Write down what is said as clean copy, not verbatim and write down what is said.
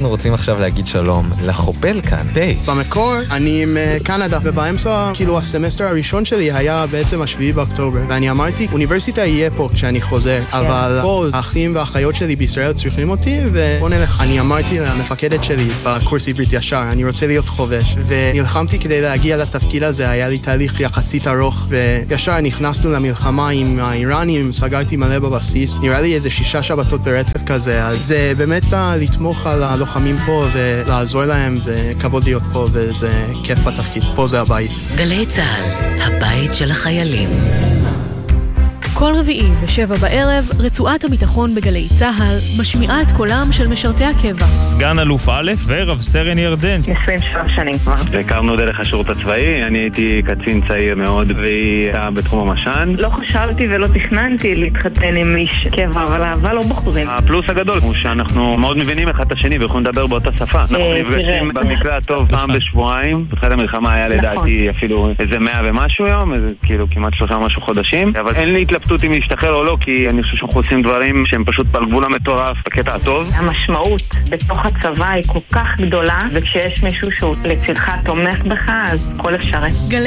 אנחנו רוצים עכשיו להגיד שלום לחופל כאן, בייס. במקור אני מקנדה, ובאמצע, כאילו הסמסטר הראשון שלי היה בעצם השביעי באוקטובר, ואני אמרתי, אוניברסיטה יהיה פה כשאני חוזר, אבל פה האחים והאחיות שלי בישראל צריכים אותי, ובוא נלך. אני אמרתי למפקדת שלי בקורס עברית ישר, אני רוצה להיות חובש, ונלחמתי כדי להגיע לתפקיד הזה, היה לי תהליך יחסית ארוך, וישר נכנסנו למלחמה עם האיראנים, סגרתי מלא בבסיס, נראה לי איזה 6 שבתות ברצף כזה, אז זה באמת לתמוך על הלוחמים פה ולעזור להם, זה כבוד להיות פה וזה כיף בתפקיד, פה זה הבית. גלי צהל, הבית של החיילים. כל רביעי ב7 בערב, רצועת הביטחון בגלי צהל משמיעה את קולם של משרתי הקבע. סגן אלוף א' ורב סרן ירדן. 23 שנים כבר. הכרנו דרך השירות הצבאי, אני הייתי קצין צעיר מאוד והיא הייתה בתחום המשן. לא חשבתי ולא תכננתי להתחתן עם איש קבע, אבל האהבה לא בחורים. הפלוס הגדול הוא שאנחנו מאוד מבינים אחד את השני ויכולים לדבר באותה שפה. אנחנו נפגשים במקרה הטוב פעם בשבועיים. בתחילת המלחמה היה לדעתי אפילו איזה 100 ומשהו יום, איזה כאילו כמעט 3 ומשהו חודשים, אבל אין לי התלבטות אם להשתחרר או לא, כי אני חושב שאנחנו עושים דברים שהם פשוט בגבול המטורף, בקטע הטוב. המשמעות בתוך הצבא היא כל כך גדולה, וכשיש מישהו שהוא לצדך תומך בך, אז הכל אפשרי.